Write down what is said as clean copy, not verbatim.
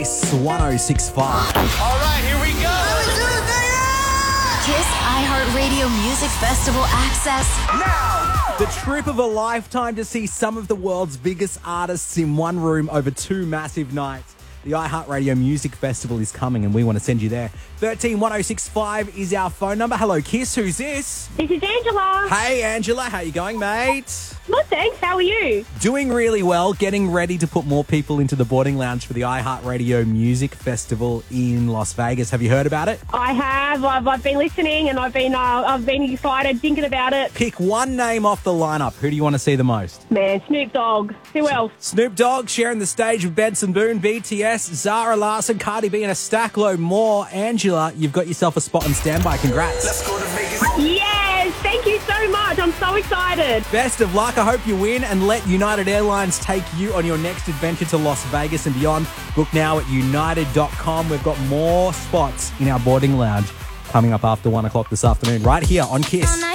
It's 1065. All right, here we go. Kiss iHeartRadio Music Festival access. Now, the trip of a lifetime to see some of the world's biggest artists in one room over 2 massive nights. The iHeartRadio Music Festival is coming and we want to send you there. 131065 is our phone number. Hello, Kiss. Who's this? This is Angela. Hey, Angela. How you going, mate? Good, thanks. How are you? Doing really well. Getting ready to put more people into the boarding lounge for the iHeartRadio Music Festival in Las Vegas. Have you heard about it? I have. I've been listening and I've been excited thinking about it. Pick one name off the lineup. Who do you want to see the most? Man, Snoop Dogg. Who else? Snoop Dogg sharing the stage with Benson Boone, BTS, Zara Larsson, Cardi B, and a stack load more. Angela, you've got yourself a spot on standby. Congrats. Let's go to Vegas. Yes, thank you so much. I'm so excited. Best of luck. I hope you win and let United Airlines take you on your next adventure to Las Vegas and beyond. Book now at united.com. We've got more spots in our boarding lounge coming up after 1 o'clock this afternoon right here on Kiss.